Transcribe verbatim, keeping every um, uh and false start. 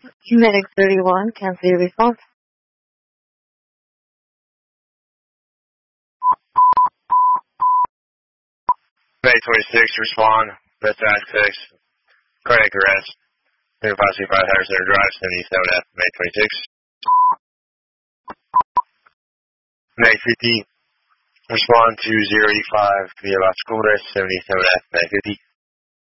Medic thirty-one, cancel your response. May twenty-six, respond. Best access. Cardiac arrest. New five six five Harris Center Drive, seventy-seven F, May twenty-six. May fifty, respond to zero eight five via school rest, seventy-seven F, May fifty.